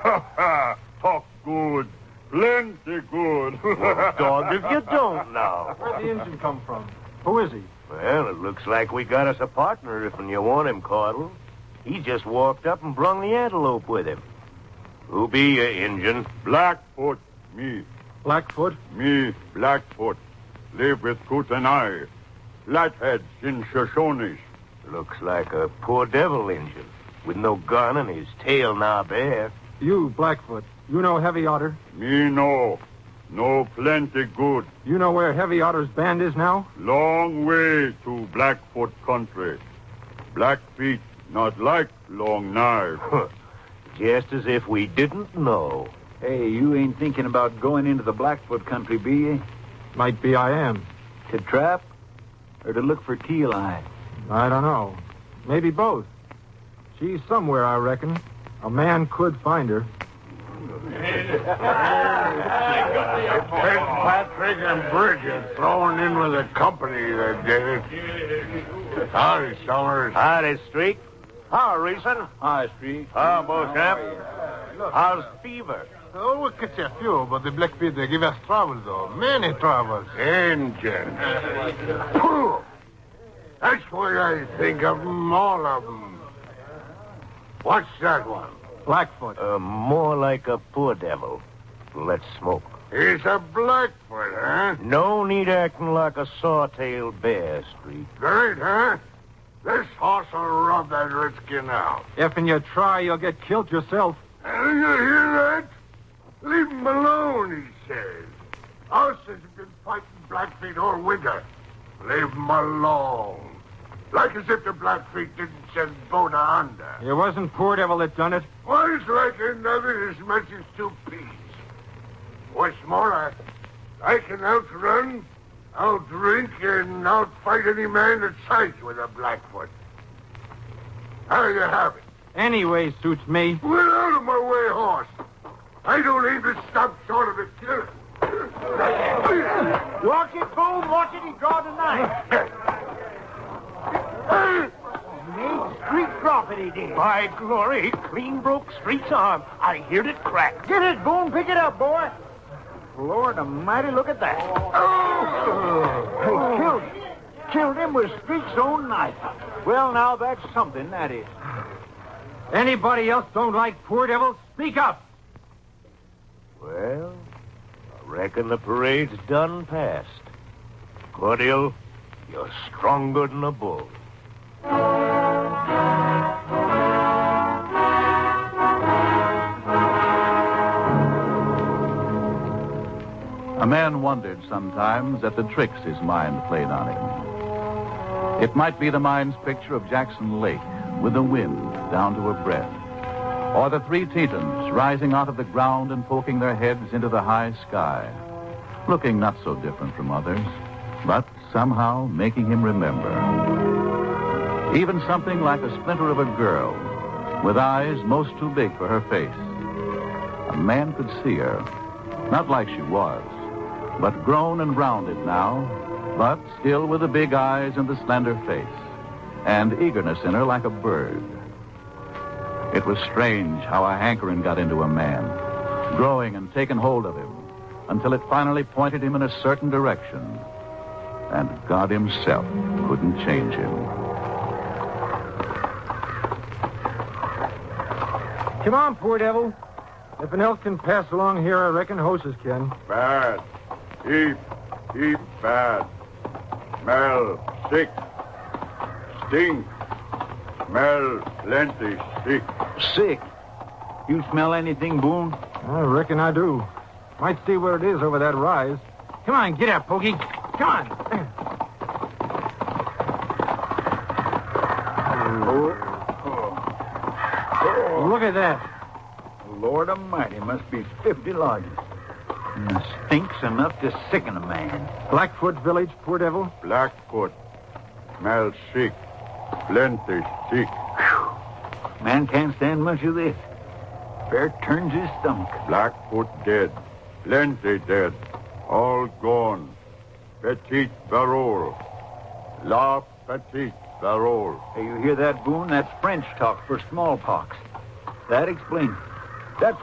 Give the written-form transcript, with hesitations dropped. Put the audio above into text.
Talk good. Plenty good. Well, dog, if you don't know. Where'd the Injun come from? Who is he? Well, it looks like we got us a partner if you want him, Caudle. He just walked up and brung the antelope with him. Who be you, Injun? Blackfoot, me. Blackfoot? Me, Blackfoot. Live with Tooth and I. Flatheads in Shoshones. Looks like a poor devil Injun, with no gun and his tail now bare. You, Blackfoot. You know Heavy Otter? Me no. No plenty good. You know where Heavy Otter's band is now? Long way to Blackfoot country. Blackfeet not like long knives. Just as if we didn't know. Hey, you ain't thinking about going into the Blackfoot country, be you? Might be I am. To trap or to look for Teal Eye? I don't know. Maybe both. She's somewhere, I reckon. A man could find her. Patrick and Bridget thrown in with the company that did it. Howdy, Summers. Howdy, Streak. How, Reason? Hi, Street. How, Beauchamp? How's fever? Oh, we catch a few, but the Blackfeet, they give us trouble, though. Many troubles. Injun. Pooh! That's what I think of them, all of them. What's that one? Blackfoot. More like a poor devil. Let's smoke. He's a Blackfoot, huh? No need acting like a saw-tailed bear, Streak. Great, huh? This horse will rub that redskin out. If you try, you'll get killed yourself. You hear that? Leave him alone, he says. Us has been fighting Blackfeet all winter. Leave him alone. Like as if the Blackfeet didn't send Bona under. It wasn't Poor Devil that done it. One's like another as much as two peas. What's more, I can outrun, outdrink, and outfight any man that sides with a Blackfoot. How you have it? Anyway, suits me. Get out of my way, horse. I don't aim to stop short of a killer. Walk it, Boone. Watch it. He draw the knife. Street drop it, he did. By glory, he clean broke Street's arm. I heard it crack. Get it, Boone. Pick it up, boy. Lord almighty, look at that. Oh! Hey, killed him with Street's own knife. Well, now, that's something, that is. Anybody else don't like Poor Devil? Speak up. Well, I reckon the parade's done past. Cordial, you're stronger than a bull. A man wondered sometimes at the tricks his mind played on him. It might be the mind's picture of Jackson Lake with the wind down to her breast, or the three Tetons rising out of the ground and poking their heads into the high sky, looking not so different from others, but somehow making him remember. Even something like a splinter of a girl, with eyes most too big for her face. A man could see her, not like she was, but grown and rounded now, but still with the big eyes and the slender face, and eagerness in her like a bird. It was strange how a hankering got into a man, growing and taking hold of him, until it finally pointed him in a certain direction, and God himself couldn't change him. Come on, Poor Devil. If an elk can pass along here, I reckon horses can. Bad. Heap bad. Smell sick. Stink. Smell plenty sick. Sick? You smell anything, Boone? I reckon I do. Might see what it is over that rise. Come on, get up, Pokey. Come on. Look at that. Lord almighty, must be 50 lodges. And stinks enough to sicken a man. Blackfoot village, Poor Devil. Blackfoot. Smell sick. Plenty sick. Whew. Man can't stand much of this. Fair turns his stomach. Blackfoot dead. Plenty dead. All gone. Petit Barol. La Petite Barol. Hey, you hear that, Boone? That's French talk for smallpox. That explains it.